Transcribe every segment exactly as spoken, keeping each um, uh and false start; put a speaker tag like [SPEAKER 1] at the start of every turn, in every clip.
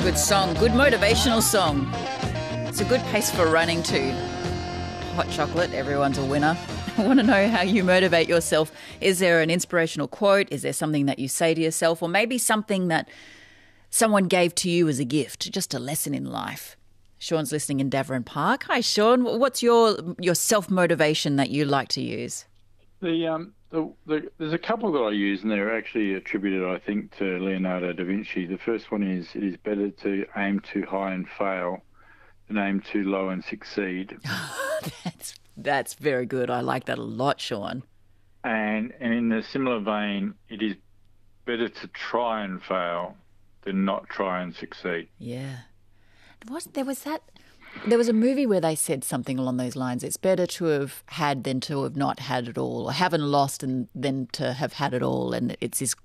[SPEAKER 1] Good song, good motivational song. It's a good pace for running too. Hot chocolate, everyone's a winner. I want to know how you motivate yourself. Is there an inspirational quote? Is there something that you say to yourself? Or maybe something that someone gave to you as a gift, just a lesson in life? Sean's listening in Davoren Park. Hi, Sean. What's your your self-motivation that you like to use?
[SPEAKER 2] The um the, the there's a couple that I use, and they're actually attributed, I think, to Leonardo da Vinci. The first one is, it is better to aim too high and fail than aim too low and succeed.
[SPEAKER 1] that's that's very good. I like that a lot, Sean.
[SPEAKER 2] And and in a similar vein, it is better to try and fail than not try and succeed.
[SPEAKER 1] Yeah. What there was that there was a movie where they said something along those lines. It's better to have had than to have not had it all, or haven't lost and than to have had it all. And it's this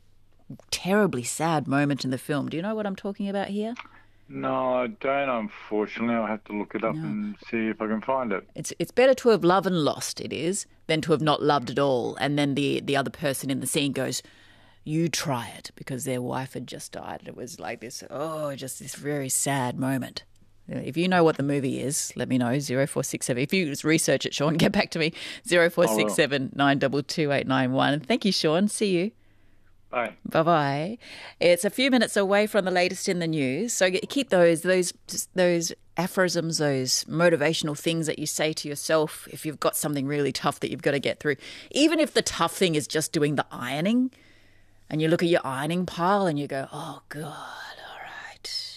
[SPEAKER 1] terribly sad moment in the film. Do you know what I'm talking about here?
[SPEAKER 2] No, I don't, unfortunately. I'll have to look it up no. and see if I can find it.
[SPEAKER 1] It's it's better to have loved and lost, it is, than to have not loved at all. And then the, the other person in the scene goes, you try it, because their wife had just died. It was like this, oh, just this very sad moment. If you know what the movie is, let me know, zero four six seven. If you just research it, Sean, get back to me, zero four six seven, nine two two, eight nine one. Thank you, Sean. See you.
[SPEAKER 2] Bye.
[SPEAKER 1] Bye-bye. It's a few minutes away from the latest in the news, so keep those those those aphorisms, those motivational things that you say to yourself if you've got something really tough that you've got to get through. Even if the tough thing is just doing the ironing, and you look at your ironing pile and you go, oh, God, all right.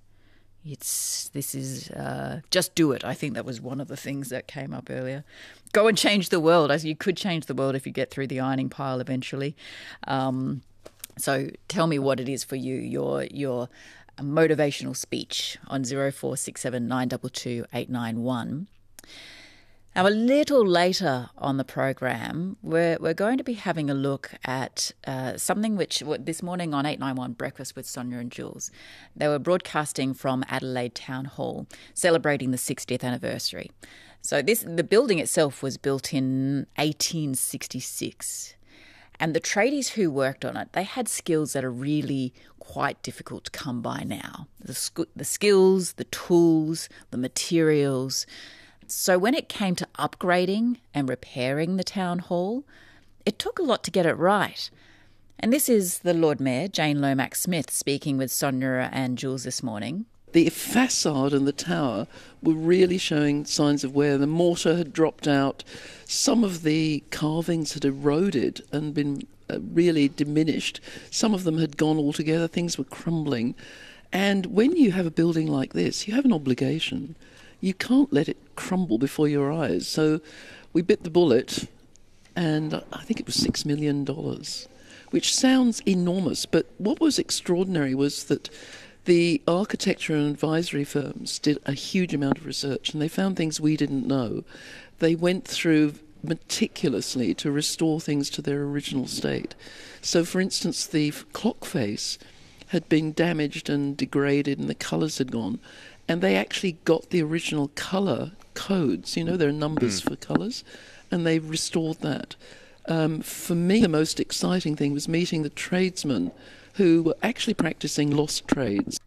[SPEAKER 1] It's, this is, uh, just do it. I think that was one of the things that came up earlier. Go and change the world. As you could change the world if you get through the ironing pile eventually. Um, so tell me what it is for you, your your motivational speech on zero four six seven, nine two two, eight nine one. Now, a little later on the program, we're, we're going to be having a look at uh, something which this morning on eight nine one Breakfast with Sonia and Jules, they were broadcasting from Adelaide Town Hall, celebrating the sixtieth anniversary. So this the building itself was built in eighteen sixty-six. And the tradies who worked on it, they had skills that are really quite difficult to come by now. The, sc- the skills, the tools, the materials. So when it came to upgrading and repairing the town hall, it took a lot to get it right. And this is the Lord Mayor, Jane Lomax-Smith, speaking with Sonia and Jules this morning.
[SPEAKER 3] The facade and the tower were really showing signs of wear. The mortar had dropped out. Some of the carvings had eroded and been uh, really diminished. Some of them had gone altogether. Things were crumbling. And when you have a building like this, you have an obligation. You can't let it crumble before your eyes. So we bit the bullet, and I think it was six million dollars, which sounds enormous. But what was extraordinary was that the architecture and advisory firms did a huge amount of research, and they found things we didn't know. They went through meticulously to restore things to their original state. So, for instance, the clock face had been damaged and degraded, and the colours had gone. And they actually got the original colour codes. You know, there are numbers mm. for colours, and they restored that. Um, for me, the most exciting thing was meeting the tradesmen who were actually practising lost trades.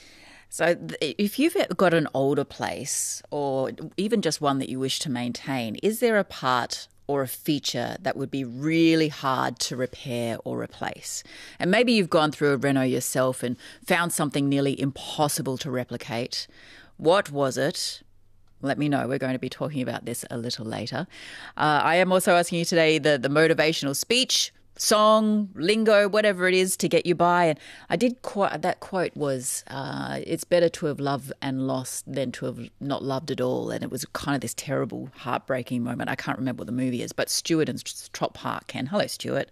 [SPEAKER 1] So if you've got an older place, or even just one that you wish to maintain, is there a part or a feature that would be really hard to repair or replace? And maybe you've gone through a reno yourself and found something nearly impossible to replicate. What was it? Let me know. We're going to be talking about this a little later. Uh, I am also asking you today the, the motivational speech, song, lingo, whatever it is to get you by. And I did quote, that quote was, uh, it's better to have loved and lost than to have not loved at all. And it was kind of this terrible, heartbreaking moment. I can't remember what the movie is, but Stuart and Trop Park can. Hello, Stuart.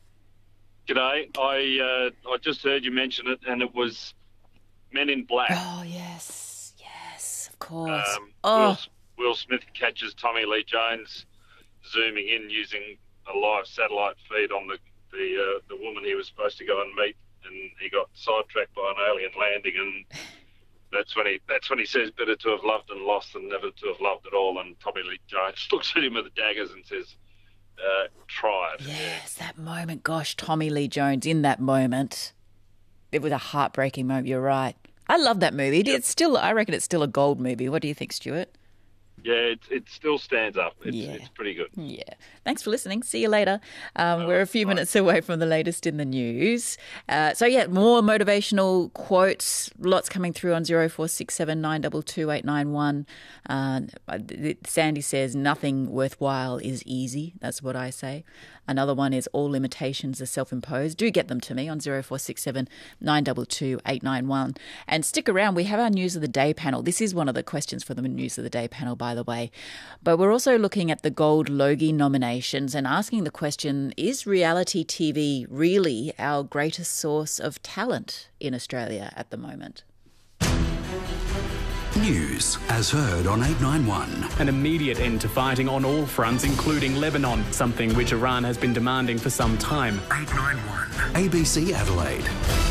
[SPEAKER 4] G'day. I uh, I just heard you mention it, and it was Men in Black.
[SPEAKER 1] Oh, yes. Yes, of course. Um,
[SPEAKER 4] oh. Will, Will Smith catches Tommy Lee Jones zooming in using a live satellite feed on the the uh, the woman he was supposed to go and meet, and he got sidetracked by an alien landing, and that's when he that's when he says better to have loved and lost than never to have loved at all. And Tommy Lee Jones looks at him with the daggers and says, uh, "Try it."
[SPEAKER 1] Yes, that moment. Gosh, Tommy Lee Jones in that moment. It was a heartbreaking moment. You're right. I love that movie. It's still, I reckon it's still a gold movie. What do you think, Stuart?
[SPEAKER 4] Yeah, it, it still stands up. It's,
[SPEAKER 1] Yeah.
[SPEAKER 4] it's pretty good.
[SPEAKER 1] Yeah. Thanks for listening. See you later. Um, we're a few
[SPEAKER 4] bye.
[SPEAKER 1] minutes away from the latest in the news. Uh, so, yeah, more motivational quotes, lots coming through on zero four six seven nine two two eight nine one. Uh, Sandy says, nothing worthwhile is easy. That's what I say. Another one is all limitations are self-imposed. Do get them to me on zero four six seven nine two two eight nine one. And stick around. We have our News of the Day panel. This is one of the questions for the News of the Day panel, by the way. But we're also looking at the Gold Logie nominations and asking the question, is reality T V really our greatest source of talent in Australia at the moment?
[SPEAKER 5] News as heard on eight nine one.
[SPEAKER 6] An immediate end to fighting on all fronts, including Lebanon, something which Iran has been demanding for some time.
[SPEAKER 5] eight nine one. A B C Adelaide.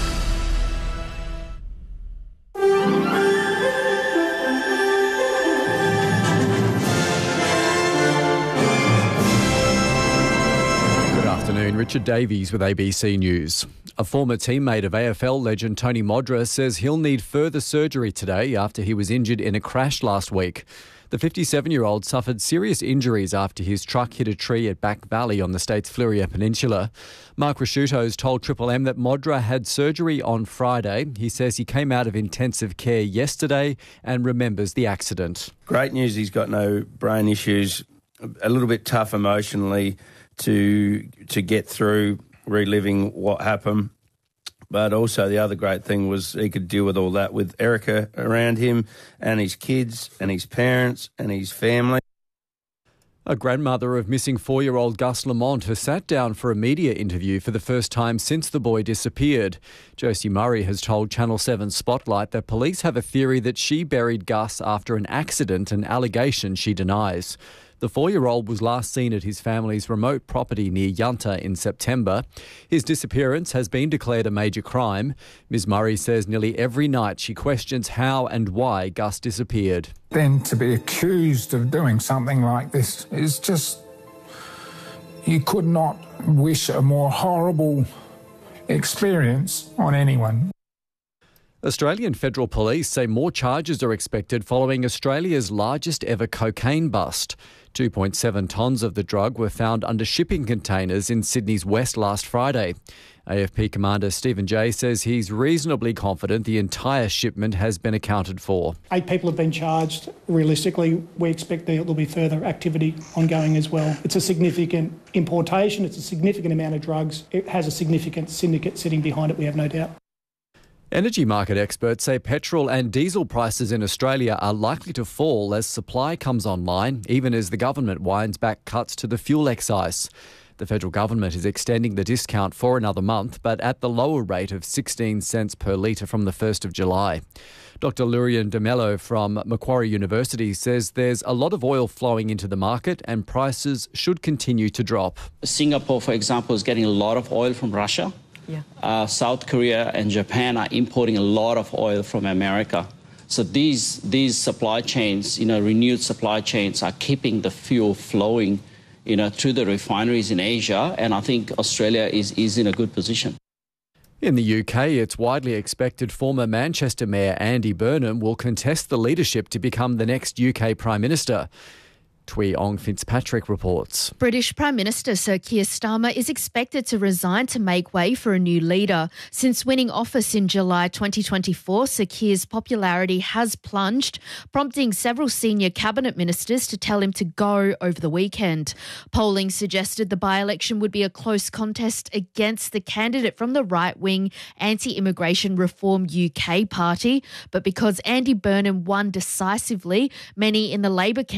[SPEAKER 7] Good afternoon, Richard Davies with A B C News. A former teammate of A F L legend Tony Modra says he'll need further surgery today after he was injured in a crash last week. The fifty-seven-year-old suffered serious injuries after his truck hit a tree at Back Valley on the state's Fleurieu Peninsula. Mark Rasciuto's told Triple M that Modra had surgery on Friday. He says he came out of intensive care yesterday and remembers the accident.
[SPEAKER 8] Great news, he's got no brain issues. A little bit tough emotionally to to get through reliving what happened. But also the other great thing was he could deal with all that with Erica around him and his kids and his parents and his family.
[SPEAKER 7] A grandmother of missing four-year-old Gus Lamont has sat down for a media interview for the first time since the boy disappeared. Josie Murray has told Channel seven Spotlight that police have a theory that she buried Gus after an accident, an allegation she denies. The four-year-old was last seen at his family's remote property near Yunta in September. His disappearance has been declared a major crime. Miz Murray says nearly every night she questions how and why Gus disappeared.
[SPEAKER 9] Then to be accused of doing something like this is just... You could not wish a more horrible experience on anyone.
[SPEAKER 7] Australian Federal Police say more charges are expected following Australia's largest ever cocaine bust. two point seven tonnes of the drug were found under shipping containers in Sydney's west last Friday. A F P Commander Stephen Jay says he's reasonably confident the entire shipment has been accounted for.
[SPEAKER 10] Eight people have been charged. Realistically, we expect there will be further activity ongoing as well. It's a significant importation, it's a significant amount of drugs. It has a significant syndicate sitting behind it, we have no doubt.
[SPEAKER 7] Energy market experts say petrol and diesel prices in Australia are likely to fall as supply comes online, even as the government winds back cuts to the fuel excise. The federal government is extending the discount for another month, but at the lower rate of sixteen cents per litre from the first of July. Doctor Lurian De Mello from Macquarie University says there's a lot of oil flowing into the market and prices should continue to drop.
[SPEAKER 11] Singapore, for example, is getting a lot of oil from Russia. Yeah. Uh, South Korea and Japan are importing a lot of oil from America. So these these supply chains, you know, renewed supply chains are keeping the fuel flowing, you know, to the refineries in Asia. And I think Australia is, is in a good position.
[SPEAKER 7] In the U K, it's widely expected former Manchester Mayor Andy Burnham will contest the leadership to become the next U K Prime Minister. Tui Ong Fitzpatrick reports.
[SPEAKER 12] British Prime Minister Sir Keir Starmer is expected to resign to make way for a new leader. Since winning office in July twenty twenty-four, Sir Keir's popularity has plunged, prompting several senior cabinet ministers to tell him to go over the weekend. Polling suggested the by-election would be a close contest against the candidate from the right-wing Anti-Immigration Reform U K party. But because Andy Burnham won decisively, many in the Labor camp